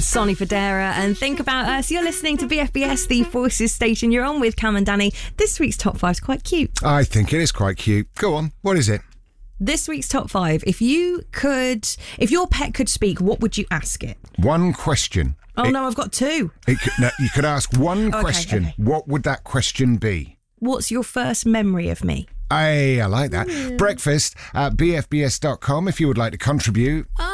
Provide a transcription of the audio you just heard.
Sonny Fodera, and Think About Us. You're listening to BFBS, the Voices station. You're on with Cam and Danny. This week's top 5 is quite cute. I think it is quite cute. Go on, what is it? This week's top 5, if your pet could speak, what would you ask it? One question. No, I've got 2. You could ask one question. Okay. What would that question be? What's your first memory of me? I like that. Breakfast at bfbs.com if you would like to contribute.